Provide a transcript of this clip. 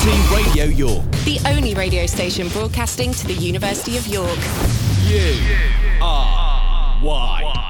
Team Radio York. The only radio station broadcasting to the University of York. U-R-Y.